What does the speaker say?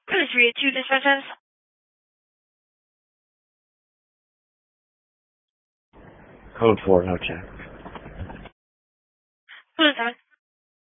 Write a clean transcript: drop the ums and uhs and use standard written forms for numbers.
382 dispatches. Code 4, no check. Who is that?